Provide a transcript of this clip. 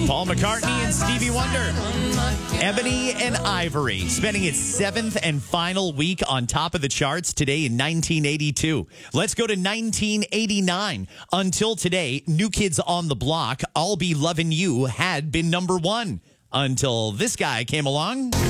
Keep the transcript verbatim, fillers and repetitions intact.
Paul McCartney and Stevie Wonder. Ebony and Ivory spending its seventh and final week on top of the charts today in nineteen eighty-two. Let's go to nineteen eighty-nine. Until today, New Kids on the Block, I'll Be Lovin' You had been number one. Until this guy came along.